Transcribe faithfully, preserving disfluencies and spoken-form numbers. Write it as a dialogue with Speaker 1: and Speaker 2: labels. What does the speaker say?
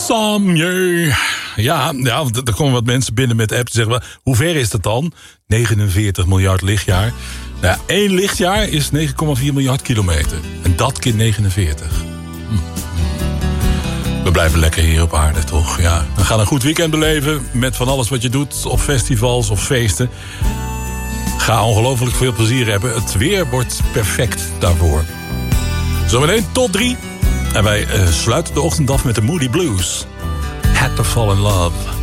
Speaker 1: Samje. Ja, ja, er komen wat mensen binnen met de app. Zeggen we, hoe ver is dat dan? negenenveertig miljard lichtjaar. Nou ja, één lichtjaar is negen komma vier miljard kilometer. En dat keer negenenveertig. Hm. We blijven lekker hier op aarde, toch? Ja. We gaan een goed weekend beleven met van alles wat je doet. Op festivals of feesten. Ga ongelooflijk veel plezier hebben. Het weer wordt perfect daarvoor. Zometeen tot drie. En wij uh, sluiten de ochtend af met de Moody Blues. Had to Fall in Love.